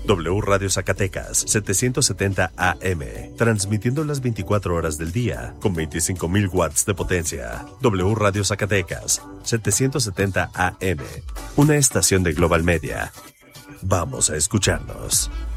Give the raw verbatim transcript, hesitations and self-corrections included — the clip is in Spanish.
W Radio Zacatecas, setecientos setenta A M, transmitiendo las veinticuatro horas del día, con veinticinco mil watts de potencia. W Radio Zacatecas, setecientos setenta A M, una estación de Global Media. Vamos a escucharnos.